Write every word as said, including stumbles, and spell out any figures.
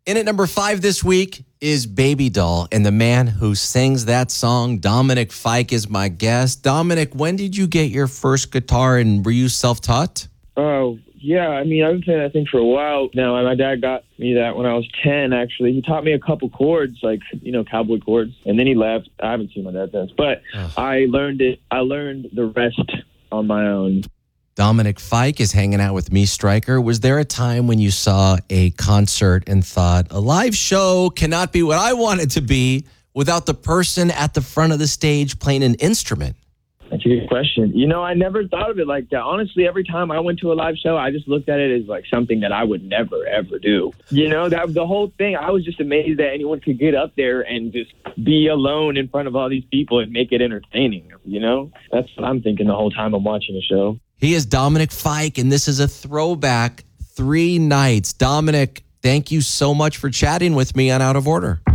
In at number five this week is Baby Doll, and the man who sings that song, Dominic Fike, is my guest. Dominic, when did you get your first guitar, and were you self-taught? Oh, yeah. I mean, I've been playing that thing for a while now. My dad got me that when I was ten, actually. He taught me a couple chords, like, you know, cowboy chords, and then he left. I haven't seen my dad since, but oh. I learned it. I learned the rest on my own. Dominic Fike is hanging out with me, Stryker. Was there a time when you saw a concert and thought, a live show cannot be what I want it to be without the person at the front of the stage playing an instrument? That's a good question. You know, I never thought of it like that. Honestly, every time I went to a live show, I just looked at it as like something that I would never, ever do. You know, that the whole thing, I was just amazed that anyone could get up there and just be alone in front of all these people and make it entertaining. You know, that's what I'm thinking the whole time I'm watching the show. He is Dominic Fike, and this is a throwback three nights. Dominic, thank you so much for chatting with me on Out of Order.